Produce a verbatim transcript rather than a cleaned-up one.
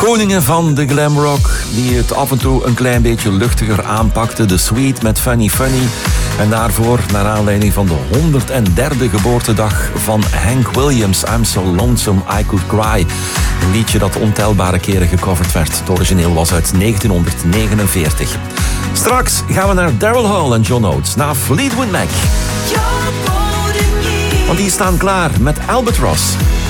Koningen van de glamrock, die het af en toe een klein beetje luchtiger aanpakten. The Sweet met Funny Funny. En daarvoor, naar aanleiding van de honderdderde geboortedag van Hank Williams, I'm So Lonesome I Could Cry. Een liedje dat ontelbare keren gecoverd werd. Het origineel was uit negentienhonderdnegenenveertig. Straks gaan we naar Daryl Hall en John Oates, naar Fleetwood Mac. Want die staan klaar met Albatross.